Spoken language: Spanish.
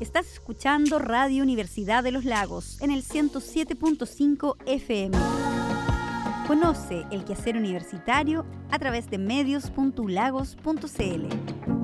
Estás escuchando Radio Universidad de los Lagos en el 107.5 FM. Conoce el quehacer universitario a través de medios.ulagos.cl.